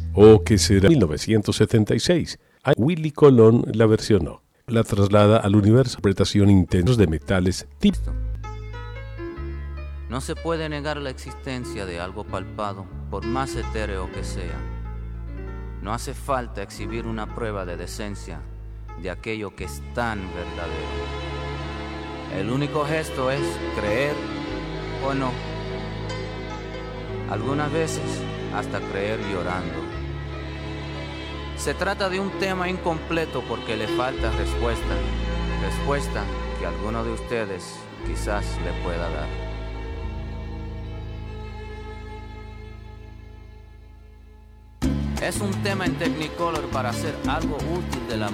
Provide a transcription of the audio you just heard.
o que será 1976. Willy Colón la versionó. La traslada al universo interpretación intensos de metales tipo. No se puede negar la existencia de algo palpado, por más etéreo que sea. No hace falta exhibir una prueba de decencia de aquello que es tan verdadero. El único gesto es creer o no. Algunas veces hasta creer llorando. Se trata de un tema incompleto porque le falta respuesta que alguno de ustedes quizás le pueda dar. Es un tema en Technicolor para hacer algo útil de la